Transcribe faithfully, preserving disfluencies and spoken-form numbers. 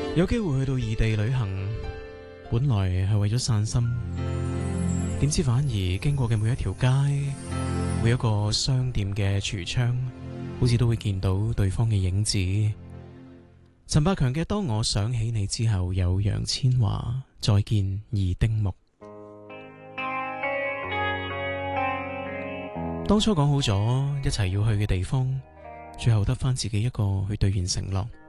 有機會去到異地旅行，本來係為咗散心，點知反而經過嘅每一條街，每一個商店嘅櫥窗，好似都會見到對方嘅影子。陳百強嘅《當我想起你》之後，有楊千嬅《再見二丁目》。當初講好咗一齊要去嘅地方，最後得返自己一個去兌現承諾。